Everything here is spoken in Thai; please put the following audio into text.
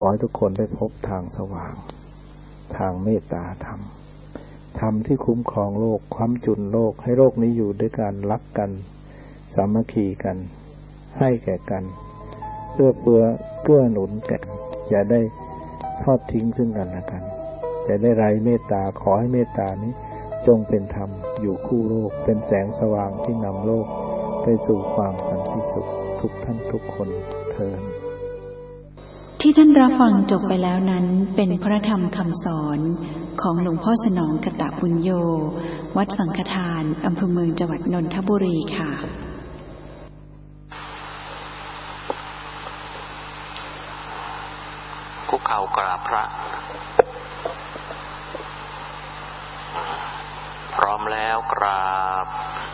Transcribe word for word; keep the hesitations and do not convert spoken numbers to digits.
ขอให้ทุกคนได้พบทางสว่างทางเมตตาธรรมธรรมที่คุ้มครองโลกค้ำจุนโลกให้โลกนี้อยู่ด้วยการรักกันสามัคคีกันให้แก่กันเพื่อเพื่อเกื้อหนุนกันอย่าได้ทอดทิ้งซึ่งกันและกันอย่าได้ไร้เมตตาขอให้เมตตานี้จงเป็นธรรมอยู่คู่โลกเป็นแสงสว่างที่นำโลกไปสู่ความสันติสุขทุกท่านทุกคนเทอญที่ท่านรับฟังจบไปแล้วนั้นเป็นพระธรรมคำสอนของหลวงพ่อสนองกตปุญโญวัดสังฆทานอำเภอเมืองจังหวัดนนทบุรีค่ะคุกเข่ากราบพระพร้อมแล้วกราบ